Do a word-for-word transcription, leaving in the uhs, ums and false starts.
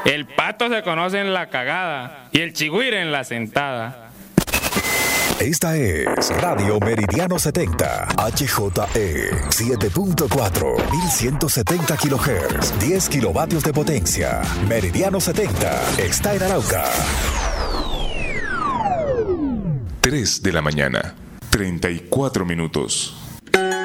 El pato se conoce en la cagada y el chigüire en la sentada. Esta es Radio Meridiano setenta, H J E siete punto cuatro, mil ciento setenta kilohertz, diez kilovatios de potencia. Meridiano setenta está en Arauca. tres de la mañana, treinta y cuatro minutos.